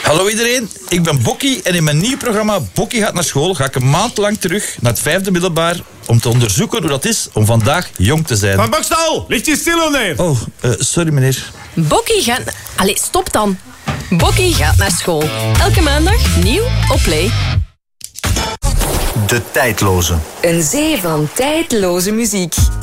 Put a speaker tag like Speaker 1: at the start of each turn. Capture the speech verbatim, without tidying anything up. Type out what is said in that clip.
Speaker 1: Hallo iedereen, ik ben Bokkie en in mijn nieuw programma Bokkie gaat naar school ga ik een maand lang terug naar het vijfde middelbaar om te onderzoeken hoe dat is om vandaag jong te zijn.
Speaker 2: Van Bokstal, ligt je stil neer?
Speaker 1: Oh, uh, sorry meneer.
Speaker 3: Bokkie gaat... Allee, stop dan. Bokkie gaat naar school. Elke maandag nieuw op Play.
Speaker 4: De Tijdloze.
Speaker 5: Een zee van tijdloze muziek.